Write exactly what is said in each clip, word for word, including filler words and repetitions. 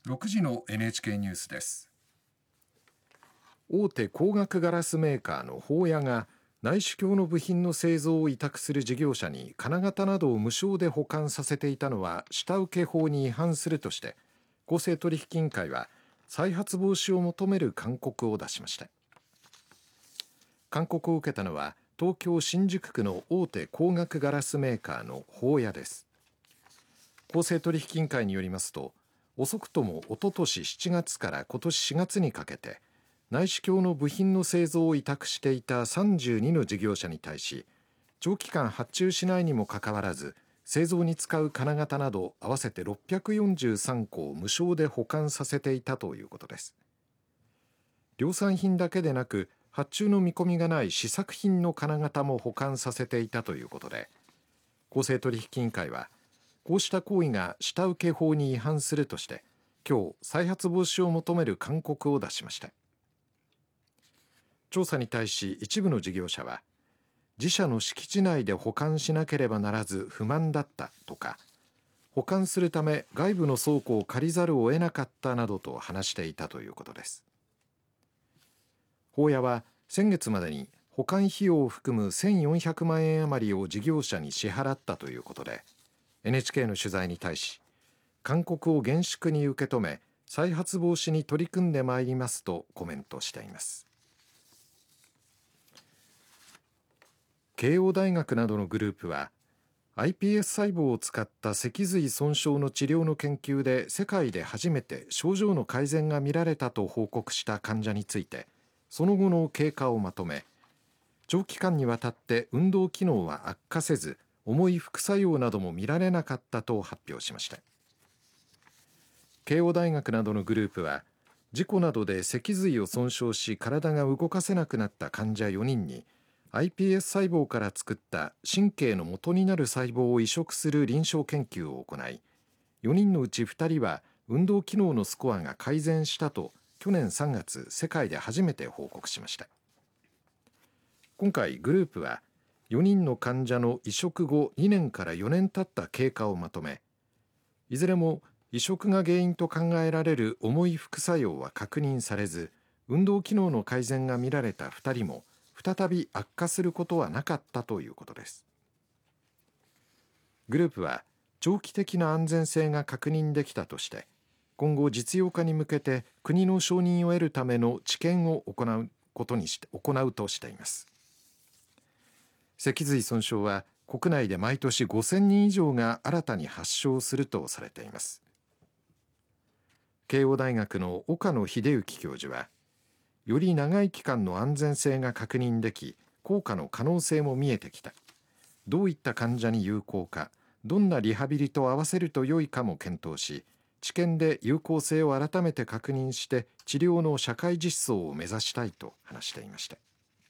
ろくじの エヌエイチケー ニュースです。 大手光学ガラスメーカーの宝屋が内視鏡の部品の製造を委託する事業者に金型などを無償で保管させていたのは下請け法に違反するとして公正取引委員会は再発防止を求める勧告を出しました。勧告を受けたのは東京新宿区の大手光学ガラスメーカーの宝屋です。公正取引委員会によりますと、遅くともおととししちがつから今年しがつにかけて内視鏡の部品の製造を委託していたさんじゅうにの事業者に対し、長期間発注しないにもかかわらず製造に使う金型など合わせてろっぴゃくよんじゅうさんこを無償で保管させていたということです。量産品だけでなく発注の見込みがない試作品の金型も保管させていたということで、公正取引委員会はこうした行為が下請け法に違反するとして今日再発防止を求める勧告を出しました。調査に対し一部の事業者は、自社の敷地内で保管しなければならず不満だったとか、保管するため外部の倉庫を借りざるを得なかったなどと話していたということです。宝屋は先月までに保管費用を含むせんよんひゃくまんえん余りを事業者に支払ったということで、 エヌエイチケー の取材に対し勧告を厳粛に受け止め再発防止に取り組んでまいりますとコメントしています。慶応大学などのグループは アイピーエス 細胞を使った脊髄損傷の治療の研究で世界で初めて症状の改善が見られたと報告した患者についてその後の経過をまとめ、長期間にわたって運動機能は悪化せず重い副作用なども見られなかったと発表しました。慶応大学などのグループは事故などで脊髄を損傷し体が動かせなくなった患者よにんに アイピーエス 細胞から作った神経の元になる細胞を移植する臨床研究を行い、よにんのうちふたりは運動機能のスコアが改善したと去年さんがつ世界で初めて報告しました。今回グループはよにんの患者の移植後にねんからよねん経った経過をまとめ、いずれも移植が原因と考えられる重い副作用は確認されず、運動機能の改善が見られたふたりも再び悪化することはなかったということです。グループは長期的な安全性が確認できたとして今後実用化に向けて国の承認を得るための治験を行うことにして行うとしています。脊髄損傷は国内で毎年ごせんにん以上が新たに発症するとされています。慶応大学の岡野秀幸教授は、より長い期間の安全性が確認でき効果の可能性も見えてきた。どういった患者に有効か、どんなリハビリと合わせると良いかも検討し、治験で有効性を改めて確認して治療の社会実装を目指したいと話していました。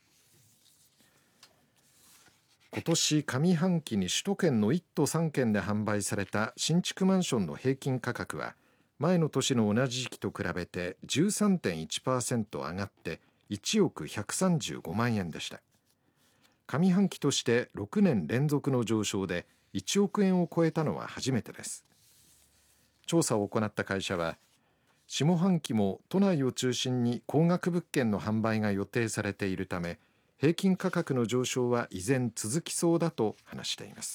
今年上半期に首都圏のいっ都さんけんで販売された新築マンションの平均価格は前の年の同じ時期と比べて じゅうさんてんいちパーセント 上がっていちおくひゃくさんじゅうごまんえんでした。上半期としてろくねん連続の上昇でいちおくえんを超えたのは初めてです。調査を行った会社は、下半期も都内を中心に高額物件の販売が予定されているため平均価格の上昇は依然続きそうだと話しています。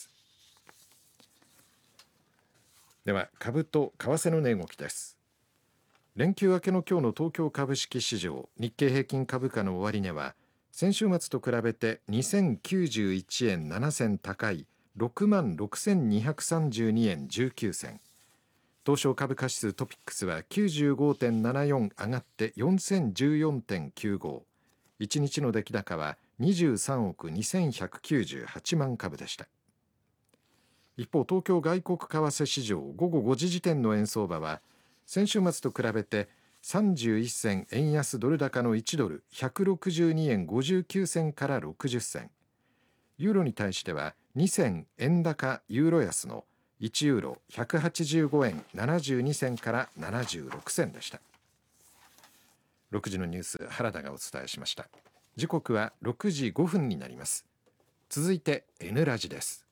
では株と為替の値動きです。連休明けの今日の東京株式市場、日経平均株価の終値は先週末と比べてにせんきゅうじゅういちえんななせん高い ろくまんろくせんにひゃくさんじゅうにえんじゅうきゅうせん、東証株価指数トピックスは きゅうじゅうごてんななよん 上がってよんせんじゅうよんてんきゅうご、いちにちの出来高はにじゅうさんおくにせんひゃくきゅうじゅうはちまん株でした。一方、東京外国為替市場午後ごじ時点の円相場は先週末と比べてさんじゅういっせん円安ドル高のいちドルひゃくろくじゅうにえんごじゅうきゅうせんからろくじゅっせん、ユーロに対してはに銭円高ユーロ安のいちユーロひゃくはちじゅうごえんななじゅうに銭からななじゅうろく銭でした。ろくじのニュース、原田がお伝えしました。時刻はろくじごふんになります。続いて N ラジです。